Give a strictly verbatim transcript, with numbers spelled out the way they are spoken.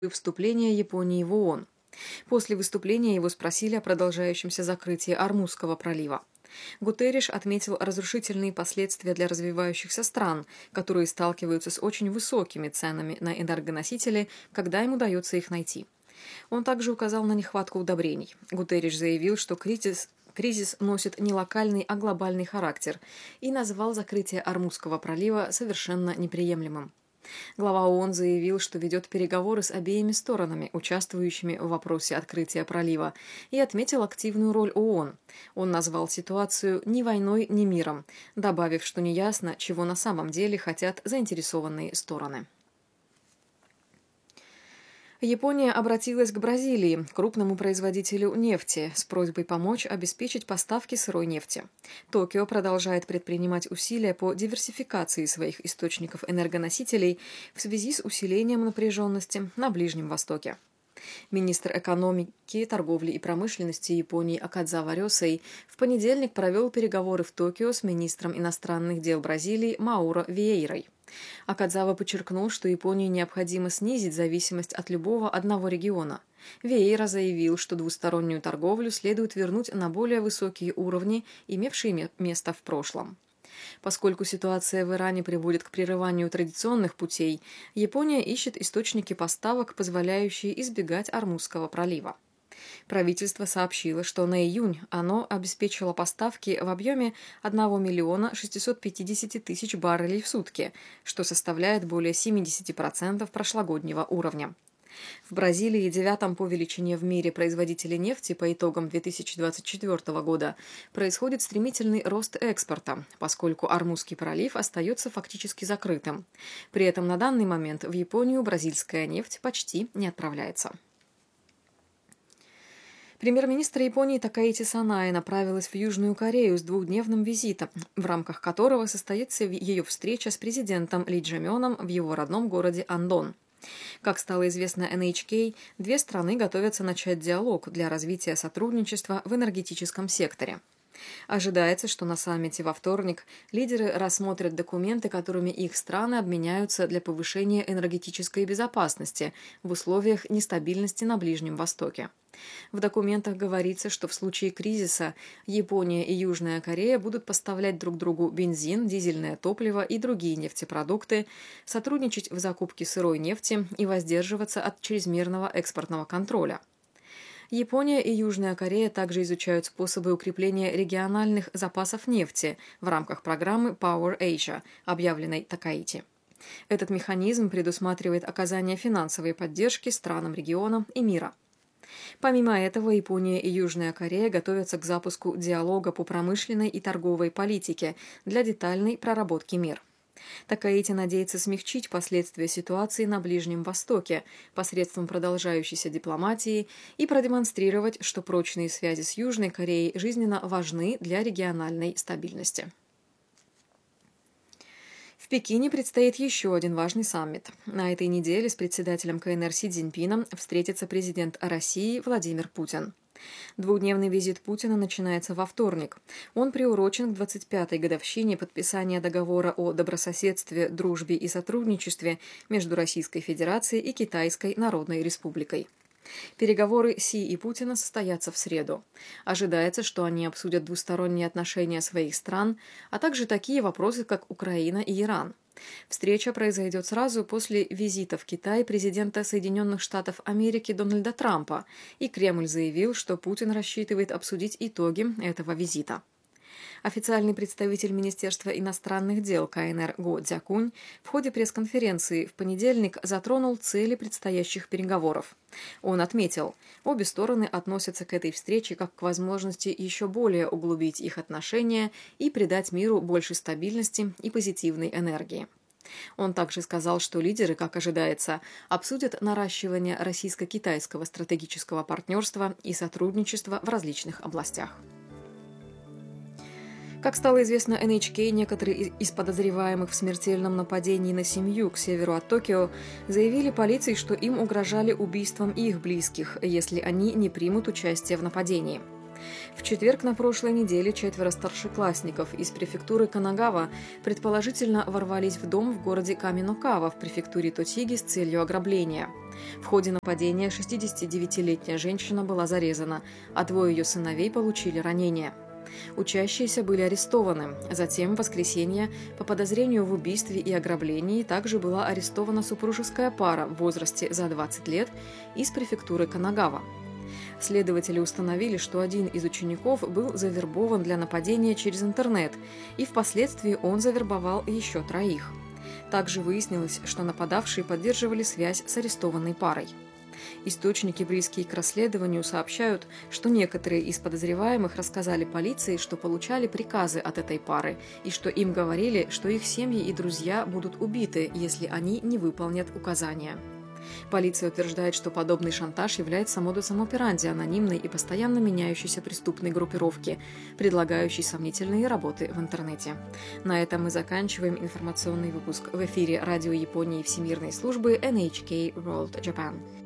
вступления Японии в ООН. После выступления его спросили о продолжающемся закрытии Ормузского пролива. Гутерриш отметил разрушительные последствия для развивающихся стран, которые сталкиваются с очень высокими ценами на энергоносители, когда им удается их найти. Он также указал на нехватку удобрений. Гутерриш заявил, что кризис, кризис носит не локальный, а глобальный характер, и назвал закрытие Ормузского пролива совершенно неприемлемым. Глава ООН заявил, что ведет переговоры с обеими сторонами, участвующими в вопросе открытия пролива, и отметил активную роль ООН. Он назвал ситуацию ни войной, ни миром, добавив, что неясно, чего на самом деле хотят заинтересованные стороны. Япония обратилась к Бразилии, крупному производителю нефти, с просьбой помочь обеспечить поставки сырой нефти. Токио продолжает предпринимать усилия по диверсификации своих источников энергоносителей в связи с усилением напряженности на Ближнем Востоке. Министр экономики, торговли и промышленности Японии Акадзава Рёсэй в понедельник провел переговоры в Токио с министром иностранных дел Бразилии Мауро Виейрой. Акадзава подчеркнул, что Японии необходимо снизить зависимость от любого одного региона. Виейра заявил, что двустороннюю торговлю следует вернуть на более высокие уровни, имевшие место в прошлом. Поскольку ситуация в Иране приводит к прерыванию традиционных путей, Япония ищет источники поставок, позволяющие избегать Ормузского пролива. Правительство сообщило, что на июнь оно обеспечило поставки в объеме одного миллиона шестисот пятидесяти тысяч баррелей в сутки, что составляет более семидесяти процентов прошлогоднего уровня. В Бразилии, девятом по величине в мире производителе нефти по итогам две тысячи двадцать четвёртого года, происходит стремительный рост экспорта, поскольку Ормузский пролив остается фактически закрытым. При этом на данный момент в Японию бразильская нефть почти не отправляется. Премьер-министр Японии Такаити Санае направилась в Южную Корею с двухдневным визитом, в рамках которого состоится ее встреча с президентом Ли Чжэ-мёном в его родном городе Андон. Как стало известно эн эйч кей, две страны готовятся начать диалог для развития сотрудничества в энергетическом секторе. Ожидается, что на саммите во вторник лидеры рассмотрят документы, которыми их страны обменяются для повышения энергетической безопасности в условиях нестабильности на Ближнем Востоке. В документах говорится, что в случае кризиса Япония и Южная Корея будут поставлять друг другу бензин, дизельное топливо и другие нефтепродукты, сотрудничать в закупке сырой нефти и воздерживаться от чрезмерного экспортного контроля. Япония и Южная Корея также изучают способы укрепления региональных запасов нефти в рамках программы Power Asia, объявленной Такаити. Этот механизм предусматривает оказание финансовой поддержки странам региона и мира. Помимо этого, Япония и Южная Корея готовятся к запуску диалога по промышленной и торговой политике для детальной проработки мер. Такаити надеется смягчить последствия ситуации на Ближнем Востоке посредством продолжающейся дипломатии и продемонстрировать, что прочные связи с Южной Кореей жизненно важны для региональной стабильности. В Пекине предстоит еще один важный саммит. На этой неделе с председателем ка эн эр Си Цзиньпином встретится президент России Владимир Путин. Двухдневный визит Путина начинается во вторник. Он приурочен к двадцать пятой годовщине подписания договора о добрососедстве, дружбе и сотрудничестве между Российской Федерацией и Китайской Народной Республикой. Переговоры Си и Путина состоятся в среду. Ожидается, что они обсудят двусторонние отношения своих стран, а также такие вопросы, как Украина и Иран. Встреча произойдет сразу после визита в Китай президента Соединенных Штатов Америки Дональда Трампа, и Кремль заявил, что Путин рассчитывает обсудить итоги этого визита. Официальный представитель Министерства иностранных дел ка эн эр Го Цзякунь в ходе пресс-конференции в понедельник затронул цели предстоящих переговоров. Он отметил, обе стороны относятся к этой встрече как к возможности еще более углубить их отношения и придать миру больше стабильности и позитивной энергии. Он также сказал, что лидеры, как ожидается, обсудят наращивание российско-китайского стратегического партнерства и сотрудничества в различных областях. Как стало известно эн эйч кей, некоторые из подозреваемых в смертельном нападении на семью к северу от Токио заявили полиции, что им угрожали убийством их близких, если они не примут участие в нападении. В четверг на прошлой неделе четверо старшеклассников из префектуры Канагава предположительно ворвались в дом в городе Каминокава в префектуре Тотиги с целью ограбления. В ходе нападения шестидесятидевятилетняя женщина была зарезана, а двое ее сыновей получили ранения. Учащиеся были арестованы. Затем в воскресенье по подозрению в убийстве и ограблении также была арестована супружеская пара в возрасте за двадцать лет из префектуры Канагава. Следователи установили, что один из учеников был завербован для нападения через интернет, и впоследствии он завербовал еще троих. Также выяснилось, что нападавшие поддерживали связь с арестованной парой. Источники, близкие к расследованию, сообщают, что некоторые из подозреваемых рассказали полиции, что получали приказы от этой пары, и что им говорили, что их семьи и друзья будут убиты, если они не выполнят указания. Полиция утверждает, что подобный шантаж является модусом операнди анонимной и постоянно меняющейся преступной группировки, предлагающей сомнительные работы в интернете. На этом мы заканчиваем информационный выпуск в эфире Радио Японии Всемирной службы эн эйч кей World Japan.